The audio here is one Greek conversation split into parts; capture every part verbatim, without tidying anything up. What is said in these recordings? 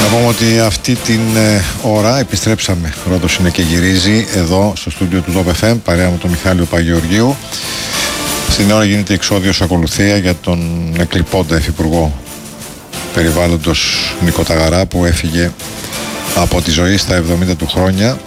Να πούμε ότι αυτή την ε, ώρα επιστρέψαμε. Ρόδος είναι και γυρίζει εδώ στο στούντιο του Top εφ εμ παρέα με τον Μιχάλη Παγεωργίου. Στην ώρα γίνεται η εξόδιος ακολουθία για τον εκλειπώντα υφυπουργό περιβάλλοντος Νίκο Ταγαρά, που έφυγε από τη ζωή στα εβδομήντα του χρόνια.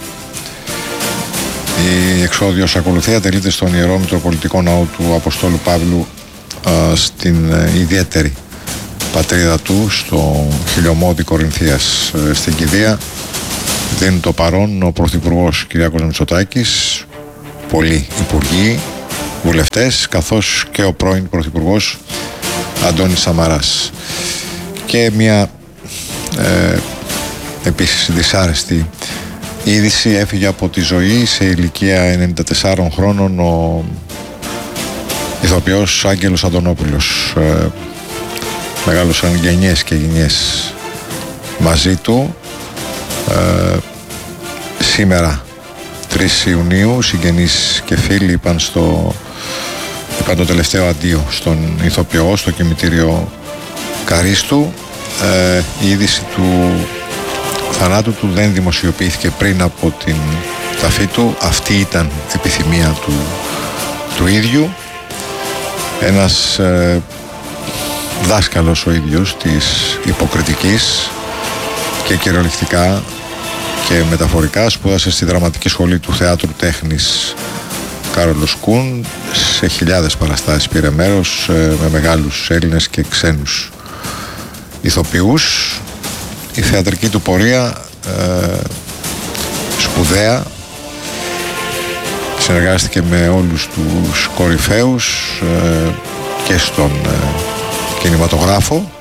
Η εξόδιος ακολουθία τελείται στον Ιερό Μητροπολιτικό Ναό του Αποστόλου Παύλου α, στην ε, ιδιαίτερη πατρίδα του, στο χιλιομόδι Κορινθίας ε, στην κηδεία. Δίνει το παρόν ο Πρωθυπουργός Κυριάκος Μητσοτάκης, πολλοί υπουργοί, βουλευτές, καθώς και ο πρώην Πρωθυπουργός Αντώνης Σαμαράς. Και μια ε, επίσης δυσάρεστη είδηση: έφυγε από τη ζωή σε ηλικία ενενήντα τεσσάρων χρόνων ο ηθοποιός Άγγελος Αντωνόπουλος. Ε, μεγάλωσαν γενιές και γενιές μαζί του. Ε, σήμερα τρεις Ιουνίου συγγενείς και φίλοι είπαν, στο, είπαν το τελευταίο αντίο στον ηθοποιό στο κημητήριο Καρίστου. Ε, η είδηση του θανάτου του δεν δημοσιοποιήθηκε πριν από την ταφή του. Αυτή ήταν η επιθυμία του, του ίδιου. Ένας ε, δάσκαλος ο ίδιος της υποκριτικής και κυριολεκτικά και μεταφορικά. Σπούδασε στη Δραματική Σχολή του Θεάτρου Τέχνης Κάρολος Κούν. Σε χιλιάδες παραστάσεις πήρε μέρος ε, με μεγάλους Έλληνες και ξένους ηθοποιούς. Η θεατρική του πορεία ε, σπουδαία. Συνεργάστηκε με όλους τους κορυφαίους ε, και στον ε, κινηματογράφο,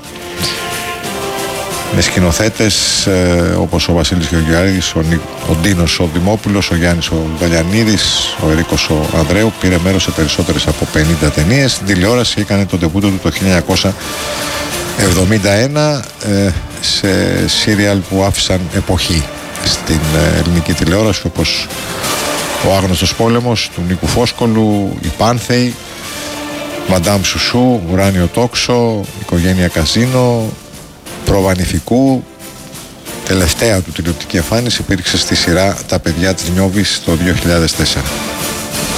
με σκηνοθέτες ε, όπως ο Βασίλης Γεωργιάδης, ο, Νι, ο Ντίνος ο Δημόπουλος, ο Γιάννης ο Βαλιανίδης, ο Ερίκος ο Ανδρέου. Πήρε μέρος σε περισσότερες από πενήντα ταινίες. Στην τηλεόραση έκανε τον ντεμπούτο του το χίλια εννιακόσια εβδομήντα ένα ε, σε σύριαλ που άφησαν εποχή στην ε, ελληνική τηλεόραση, όπως Ο Άγνωστος Πόλεμος του Νίκου Φόσκολου, Η Πάνθεη, Μαντάμ Σουσού, Ουράνιο Τόξο, Οικογένεια Καζίνο, Πρόβα Νηφικού. Τελευταία του τηλεοπτική εμφάνιση υπήρξε στη σειρά Τα παιδιά της Νιώβης το δύο χιλιάδες τέσσερα.